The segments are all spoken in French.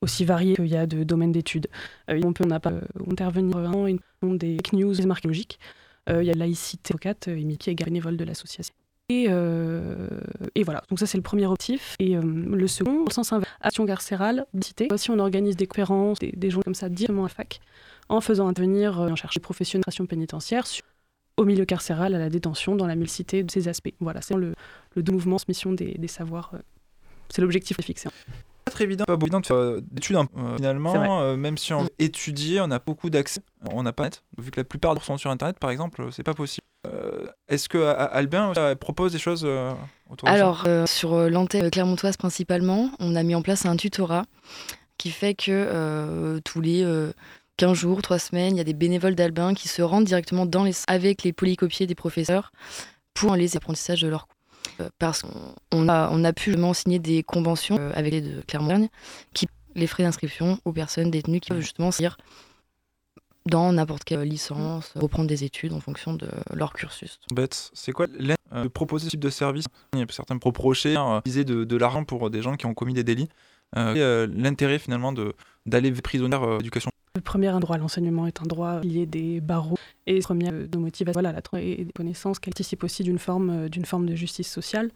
aussi variés qu'il y a de domaines d'études. On n'a pas intervenir dans des fake news archéologiques. Il y a laïcité avocate, Émilie qui est bénévole de l'association. Et voilà, donc ça c'est le premier objectif. Et le second, au sens inverse, action carcérale, cité. Si on organise des conférences, des gens comme ça directement à fac, en faisant intervenir, en cherchant des professionnels d'administration pénitentiaire au milieu carcéral, à la détention, dans la mixité de ces aspects. Voilà, c'est le mouvement, mission des savoirs. C'est l'objectif fixé. Pas très évident, pas beaucoup évident de faire d'études. Finalement, même si on veut étudier, on a beaucoup d'accès. On n'a pas net, vu que la plupart des cours sont sur Internet, par exemple, c'est pas possible. Est-ce que Albin propose des choses autour de ça ? Sur l'antenne clermontoise principalement, on a mis en place un tutorat qui fait que tous les 15 jours, 3 semaines, il y a des bénévoles d'Albin qui se rendent directement avec les polycopiés des professeurs pour les apprentissages de leurs cours. Parce qu'on a pu signer des conventions avec les de Clermont-Auvergne qui les frais d'inscription aux personnes détenues qui peuvent justement s'y dans n'importe quelle licence, reprendre des études en fonction de leur cursus. Bête, c'est quoi de proposer ce type de service ? Il y a certains reprocher utiliser de l'argent pour des gens qui ont commis des délits. L'intérêt finalement d'aller prisonnière d'éducation. Le premier droit à l'enseignement est un droit lié des barreaux et premier de motivation, voilà, et des connaissances qui participent aussi d'une forme de justice sociale.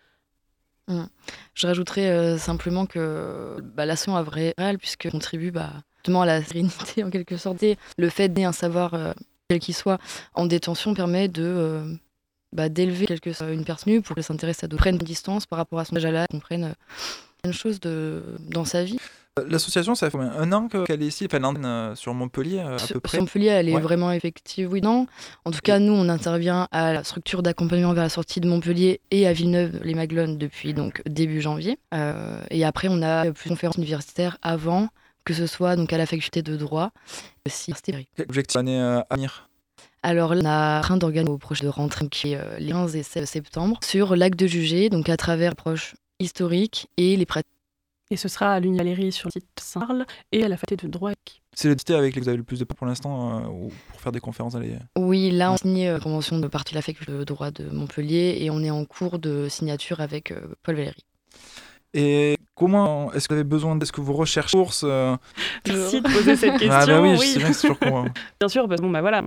Je rajouterais simplement que l'action réelle puisque contribue justement à la sérénité en quelque sorte. Et le fait d'un savoir quel qu'il soit en détention permet d'élever une personne pour qu'elle s'intéresse à d'autres, prenne une distance par rapport à son âge à l'âge, comprenne une chose dans sa vie. L'association, ça fait un an qu'elle est ici, sur Montpellier à peu près. Sur Montpellier, elle est vraiment effective, oui, non. En tout cas, nous, on intervient à la structure d'accompagnement vers la sortie de Montpellier et à Villeneuve-les-Maglones depuis donc début janvier. Et après, on a plus de conférences universitaires avant, que ce soit donc à la faculté de droit, aussi à Stéphanie. Quel objectif l'année à venir ? Alors là, on a en train d'organiser au projet de rentrée qui est les 15 et 16 septembre sur l'acte de juger, donc à travers l'approche historique et les pratiques. Et ce sera à l'Université sur le site Saint-Arles et à la faculté de droit. C'est l'entité avec laquelle vous avez le plus de pour l'instant pour faire des conférences Oui, là on a signé la convention de partie de la faculté de droit de Montpellier et on est en cours de signature avec Paul Valéry. Et comment est-ce que vous avez besoin est-ce que vous recherchez Merci de poser cette question. Oui, je sais bien que c'est toujours con. Bien sûr, voilà,